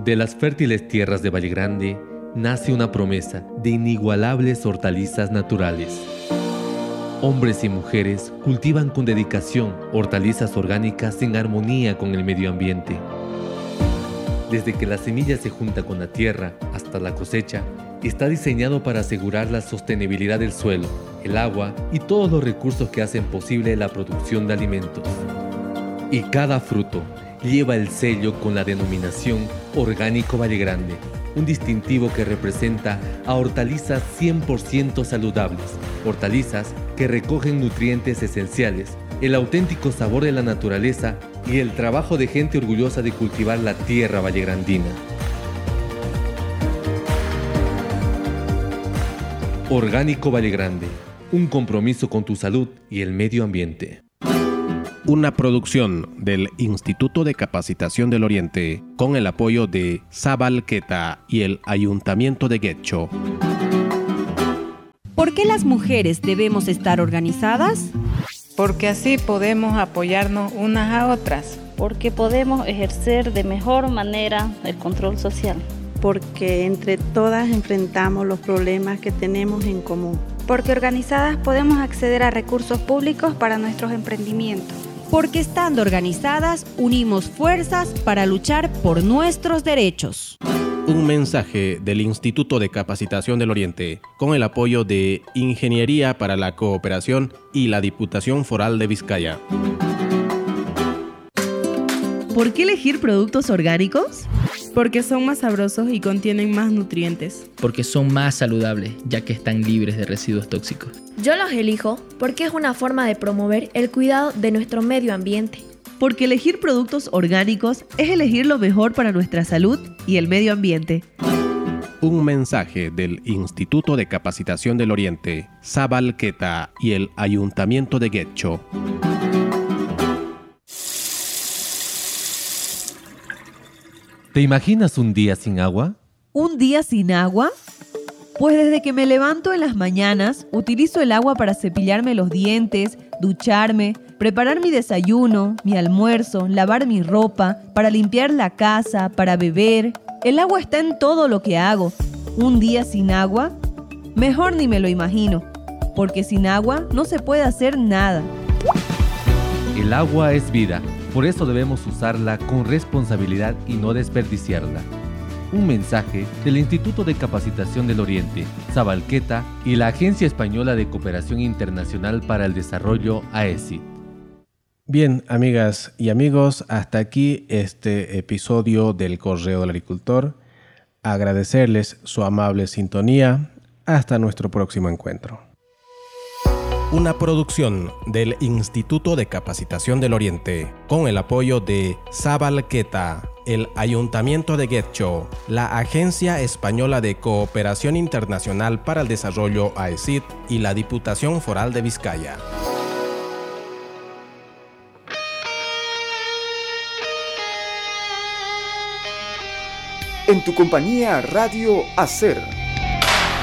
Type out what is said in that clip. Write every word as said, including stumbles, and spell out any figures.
De las fértiles tierras de Valle Grande nace una promesa de inigualables hortalizas naturales. Hombres y mujeres cultivan con dedicación hortalizas orgánicas en armonía con el medio ambiente. Desde que la semilla se junta con la tierra hasta la cosecha, está diseñado para asegurar la sostenibilidad del suelo, el agua y todos los recursos que hacen posible la producción de alimentos. Y cada fruto lleva el sello con la denominación Orgánico Valle Grande, un distintivo que representa a hortalizas cien por ciento saludables, hortalizas que recogen nutrientes esenciales, el auténtico sabor de la naturaleza y el trabajo de gente orgullosa de cultivar la tierra vallegrandina. Orgánico Valle Grande, un compromiso con tu salud y el medio ambiente. Una producción del Instituto de Capacitación del Oriente con el apoyo de Zabalqueta y el Ayuntamiento de Guecho. ¿Por qué las mujeres debemos estar organizadas? Porque así podemos apoyarnos unas a otras. Porque podemos ejercer de mejor manera el control social. Porque entre todas enfrentamos los problemas que tenemos en común. Porque organizadas podemos acceder a recursos públicos para nuestros emprendimientos. Porque estando organizadas unimos fuerzas para luchar por nuestros derechos. Un mensaje del Instituto de Capacitación del Oriente con el apoyo de Ingeniería para la Cooperación y la Diputación Foral de Vizcaya. ¿Por qué elegir productos orgánicos? Porque son más sabrosos y contienen más nutrientes. Porque son más saludables, ya que están libres de residuos tóxicos. Yo los elijo porque es una forma de promover el cuidado de nuestro medio ambiente. Porque elegir productos orgánicos es elegir lo mejor para nuestra salud y el medio ambiente. Un mensaje del Instituto de Capacitación del Oriente, Zabalqueta y el Ayuntamiento de Guecho. ¿Te imaginas un día sin agua? ¿Un día sin agua? Pues desde que me levanto en las mañanas, utilizo el agua para cepillarme los dientes, ducharme, preparar mi desayuno, mi almuerzo, lavar mi ropa, para limpiar la casa, para beber. El agua está en todo lo que hago. ¿Un día sin agua? Mejor ni me lo imagino, porque sin agua no se puede hacer nada. El agua es vida, por eso debemos usarla con responsabilidad y no desperdiciarla. Un mensaje del Instituto de Capacitación del Oriente, Zabalqueta y la Agencia Española de Cooperación Internacional para el Desarrollo, A E S I D. Bien, amigas y amigos, hasta aquí este episodio del Correo del Agricultor. Agradecerles su amable sintonía. Hasta nuestro próximo encuentro. Una producción del Instituto de Capacitación del Oriente con el apoyo de Zabalqueta, el Ayuntamiento de Guecho, la Agencia Española de Cooperación Internacional para el Desarrollo, A E S I D, y la Diputación Foral de Vizcaya. En tu compañía, Radio Hacer.